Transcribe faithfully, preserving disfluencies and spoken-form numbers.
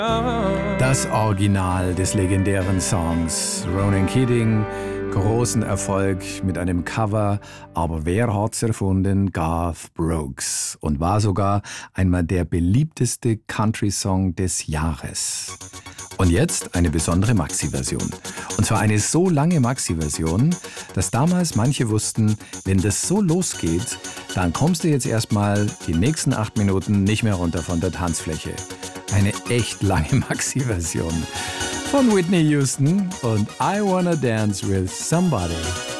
Das Original des legendären Songs. Ronan Keating, großen Erfolg mit einem Cover. Aber wer hat's erfunden? Garth Brooks. Und war sogar einmal der beliebteste Country-Song des Jahres. Und jetzt eine besondere Maxi-Version. Und zwar eine so lange Maxi-Version, dass damals manche wussten, wenn das so losgeht, dann kommst du jetzt erstmal die nächsten acht Minuten nicht mehr runter von der Tanzfläche. Eine echt lange Maxi-Version von Whitney Houston und I Wanna Dance with Somebody.